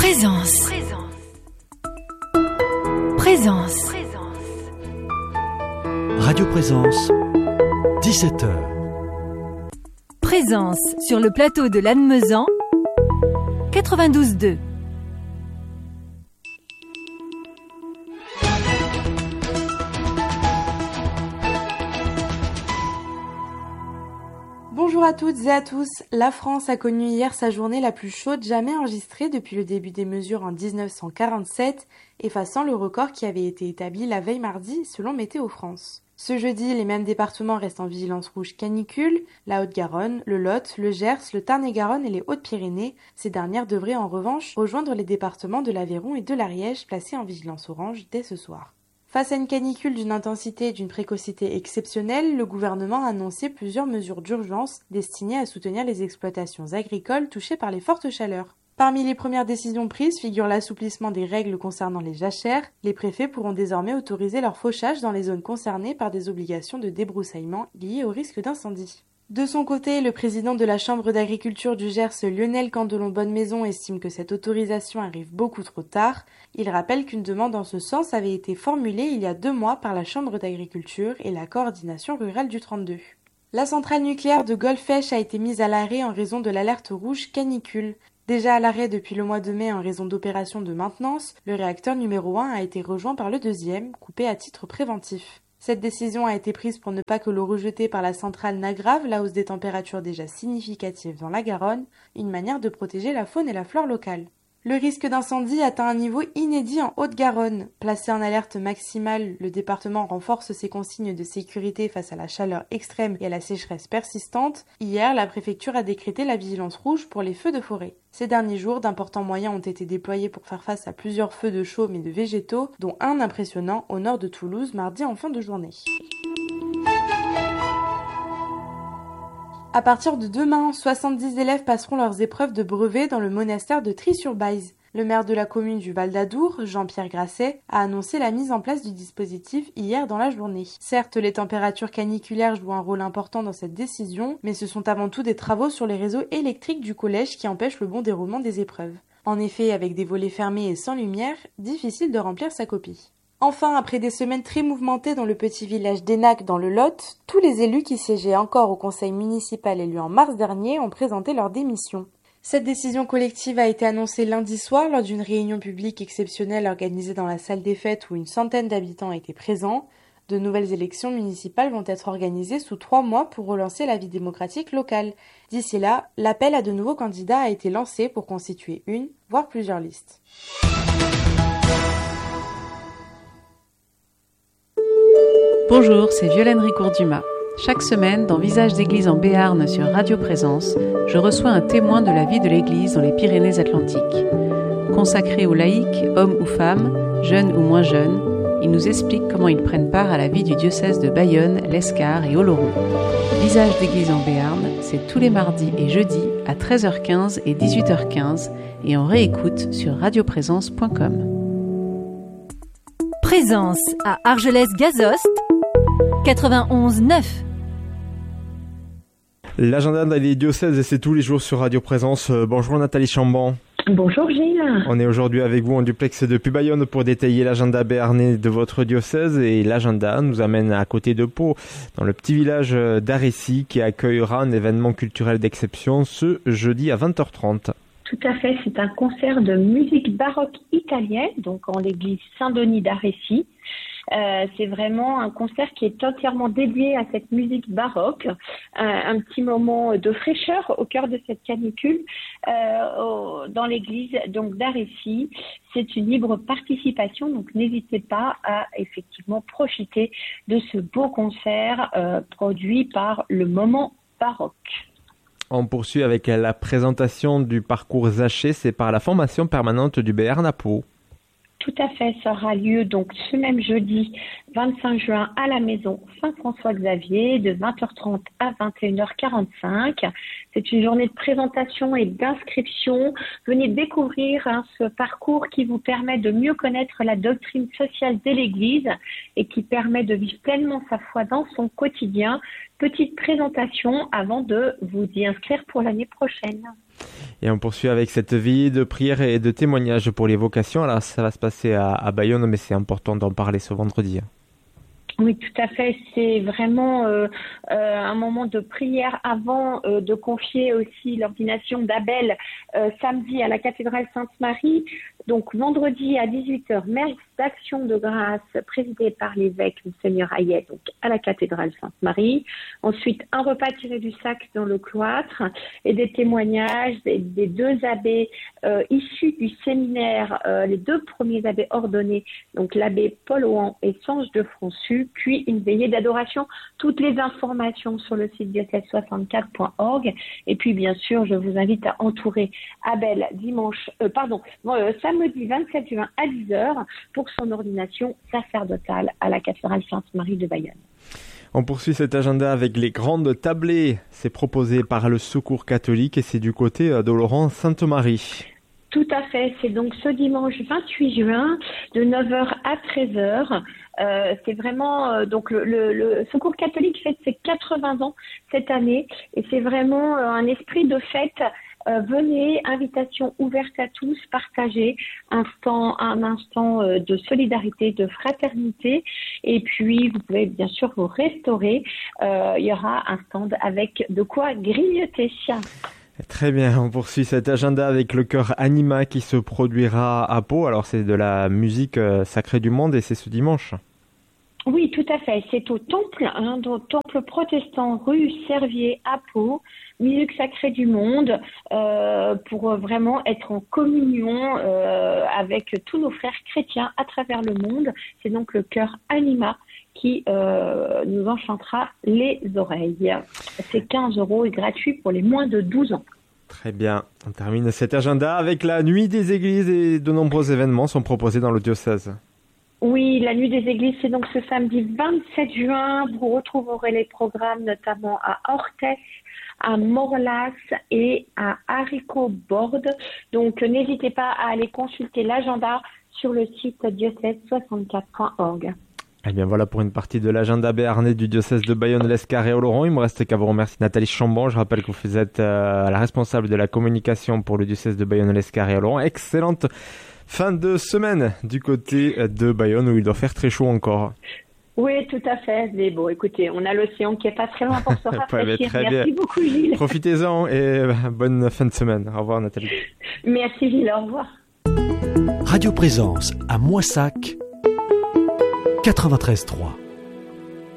Présence. Présence. Radio Présence, 17h. Présence sur le plateau de Lannemezan, 92.2. Bonjour à toutes et à tous. La France a connu hier sa journée la plus chaude jamais enregistrée depuis le début des mesures en 1947, effaçant le record qui avait été établi la veille mardi selon Météo France. Ce jeudi, les mêmes départements restent en vigilance rouge canicule, la Haute-Garonne, le Lot, le Gers, le Tarn-et-Garonne et les Hautes-Pyrénées. Ces dernières devraient en revanche rejoindre les départements de l'Aveyron et de l'Ariège placés en vigilance orange dès ce soir. Face à une canicule d'une intensité et d'une précocité exceptionnelles, le gouvernement a annoncé plusieurs mesures d'urgence destinées à soutenir les exploitations agricoles touchées par les fortes chaleurs. Parmi les premières décisions prises figure l'assouplissement des règles concernant les jachères. Les préfets pourront désormais autoriser leur fauchage dans les zones concernées par des obligations de débroussaillement liées au risque d'incendie. De son côté, le président de la Chambre d'agriculture du Gers, Lionel Candelon-Bonnemaison, estime que cette autorisation arrive beaucoup trop tard. Il rappelle qu'une demande en ce sens avait été formulée il y a 2 mois par la Chambre d'agriculture et la coordination rurale du 32. La centrale nucléaire de Golfech a été mise à l'arrêt en raison de l'alerte rouge canicule. Déjà à l'arrêt depuis le mois de mai en raison d'opérations de maintenance, le réacteur numéro 1 a été rejoint par le deuxième, coupé à titre préventif. Cette décision a été prise pour ne pas que l'eau rejetée par la centrale n'aggrave la hausse des températures déjà significatives dans la Garonne, une manière de protéger la faune et la flore locale. Le risque d'incendie atteint un niveau inédit en Haute-Garonne. Placé en alerte maximale, le département renforce ses consignes de sécurité face à la chaleur extrême et à la sécheresse persistante. Hier, la préfecture a décrété la vigilance rouge pour les feux de forêt. Ces derniers jours, d'importants moyens ont été déployés pour faire face à plusieurs feux de chaume et de végétaux, dont un impressionnant au nord de Toulouse mardi en fin de journée. À partir de demain, 70 élèves passeront leurs épreuves de brevet dans le monastère de Trie-sur-Baïse. Le maire de la commune du Val-d'Adour, Jean-Pierre Grasset, a annoncé la mise en place du dispositif hier dans la journée. Certes, les températures caniculaires jouent un rôle important dans cette décision, mais ce sont avant tout des travaux sur les réseaux électriques du collège qui empêchent le bon déroulement des épreuves. En effet, avec des volets fermés et sans lumière, difficile de remplir sa copie. Enfin, après des semaines très mouvementées dans le petit village d'Enac dans le Lot, tous les élus qui siégeaient encore au conseil municipal élu en mars dernier ont présenté leur démission. Cette décision collective a été annoncée lundi soir lors d'une réunion publique exceptionnelle organisée dans la salle des fêtes où une centaine d'habitants étaient présents. De nouvelles élections municipales vont être organisées sous 3 mois pour relancer la vie démocratique locale. D'ici là, l'appel à de nouveaux candidats a été lancé pour constituer une, voire plusieurs listes. Bonjour, c'est Violaine Ricourt-Dumas. Chaque semaine, dans Visage d'église en Béarn sur Radio Présence, je reçois un témoin de la vie de l'église dans les Pyrénées-Atlantiques. Consacré aux laïcs, hommes ou femmes, jeunes ou moins jeunes, ils nous expliquent comment ils prennent part à la vie du diocèse de Bayonne, l'Escar et Oloron. Visage d'église en Béarn, c'est tous les mardis et jeudis à 13h15 et 18h15 et en réécoute sur radioprésence.com. Présence à Argelès-Gazost, 91.9. L'agenda des diocèses, et c'est tous les jours sur Radio Présence. Bonjour Nathalie Chambon. Bonjour Gilles. On est aujourd'hui avec vous en duplex depuis Bayonne pour détailler l'agenda béarnais de votre diocèse. Et l'agenda nous amène à côté de Pau, dans le petit village d'Arécy, qui accueillera un événement culturel d'exception ce jeudi à 20h30. Tout à fait, c'est un concert de musique baroque italienne, donc en l'église Saint-Denis d'Arécy. C'est vraiment un concert qui est entièrement dédié à cette musique baroque, un petit moment de fraîcheur au cœur de cette canicule dans l'église donc d'Arécy. C'est une libre participation, donc n'hésitez pas à effectivement profiter de ce beau concert produit par le Moment Baroque. On poursuit avec la présentation du parcours Zaché, c'est par la formation permanente du Béarn à Pau. Tout à fait, ça aura lieu donc ce même jeudi 25 juin à la maison Saint-François-Xavier de 20h30 à 21h45. C'est une journée de présentation et d'inscription. Venez découvrir ce parcours qui vous permet de mieux connaître la doctrine sociale de l'Église et qui permet de vivre pleinement sa foi dans son quotidien. Petite présentation avant de vous y inscrire pour l'année prochaine. Et on poursuit avec cette veillée de prière et de témoignages pour les vocations. Alors ça va se passer à Bayonne, mais c'est important d'en parler ce vendredi. Oui, tout à fait. C'est vraiment un moment de prière avant de confier aussi l'ordination d'Abel samedi à la cathédrale Sainte-Marie. Donc vendredi à 18h, messe d'action de grâce présidée par l'évêque Monseigneur Hayet, donc à la cathédrale Sainte-Marie. Ensuite, un repas tiré du sac dans le cloître et des témoignages des deux abbés issus du séminaire, les deux premiers abbés ordonnés, donc l'abbé Paul Ohan et Sange de Françu, puis une veillée d'adoration. Toutes les informations sur le site diocèse64.org. Et puis bien sûr, je vous invite à entourer Abel samedi 27 juin à 10h pour son ordination sacerdotale à la cathédrale Sainte-Marie de Bayonne. On poursuit cet agenda avec les grandes tablées. C'est proposé par le Secours catholique et c'est du côté d'Oloron-Sainte-Marie. Tout à fait, c'est donc ce dimanche 28 juin de 9h à 13h. C'est vraiment donc le Secours catholique fête ses 80 ans cette année et c'est vraiment un esprit de fête. Venez, invitation ouverte à tous, partagez un instant de solidarité, de fraternité et puis vous pouvez bien sûr vous restaurer. Il y aura un stand avec de quoi grignoter. Très bien, on poursuit cet agenda avec le chœur Anima qui se produira à Pau. Alors c'est de la musique sacrée du monde et c'est ce dimanche. Oui, tout à fait. C'est au temple protestant rue Servier à Pau, musique sacrée du monde, pour vraiment être en communion avec tous nos frères chrétiens à travers le monde. C'est donc le chœur Anima qui nous enchantera les oreilles. C'est 15 € et gratuit pour les moins de 12 ans. Très bien, on termine cet agenda avec la nuit des églises et de nombreux événements sont proposés dans le diocèse. Oui, la nuit des églises, c'est donc ce samedi 27 juin. Vous retrouverez les programmes notamment à Orthès, à Morlas et à Haricot-Borde. Donc, n'hésitez pas à aller consulter l'agenda sur le site diocèse64.org. Eh bien voilà pour une partie de l'agenda béarnais du diocèse de Bayonne, l'Escar et Oloron. Il me reste qu'à vous remercier Nathalie Chambon. Je rappelle que vous êtes la responsable de la communication pour le diocèse de Bayonne, l'Escar et Oloron. Excellente fin de semaine du côté de Bayonne où il doit faire très chaud encore. Oui, tout à fait. Mais bon, écoutez, on a l'océan qui est pas très loin pour se rafraîchir. Très Merci bien. beaucoup, Gilles. Profitez-en et bonne fin de semaine. Au revoir, Nathalie. Merci, Gilles. Au revoir. Radio Présence à Moissac 93.3.